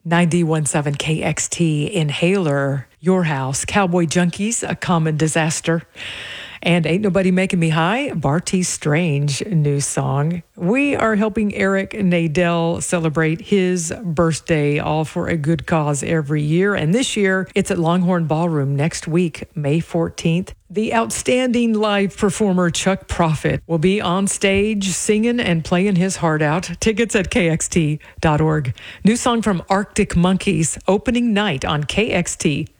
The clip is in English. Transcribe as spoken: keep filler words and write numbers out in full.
ninety-one point seven K X T, Inhaler, Your House, Cowboy Junkies, A Common Disaster, and Ain't Nobody Making Me High, Barty Strange new song. We are helping Eric Nadel celebrate his birthday, all for a good cause every year. And this year, it's at Longhorn Ballroom next week, May fourteenth. The outstanding live performer Chuck Prophet will be on stage singing and playing his heart out. Tickets at K X T dot org. New song from Arctic Monkeys, opening night on K X T.